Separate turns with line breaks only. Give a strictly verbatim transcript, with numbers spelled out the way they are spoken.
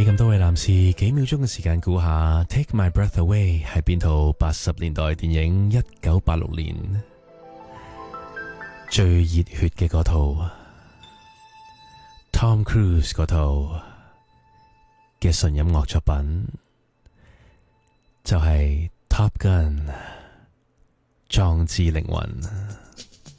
俾咁多位男士幾秒鐘嘅時間估下《Take My Breath Away》係邊套八十年代電影？一九八六年最熱血嘅嗰套 Tom Cruise 嗰套嘅純音樂作品，就係、是、Top Gun 壯志凌雲。